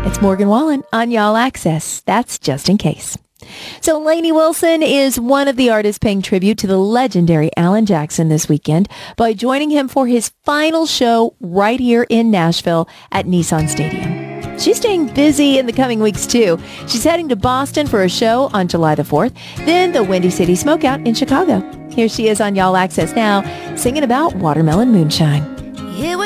It's Morgan Wallen on Y'all Access. That's just in case. So Lainey Wilson is one of the artists paying tribute to the legendary Alan Jackson this weekend by joining him for his final show right here in Nashville at Nissan Stadium. She's staying busy in the coming weeks, too. She's heading to Boston for a show on July the 4th, then the Windy City Smokeout in Chicago. Here she is on Y'all Access now, singing about Watermelon Moonshine. It was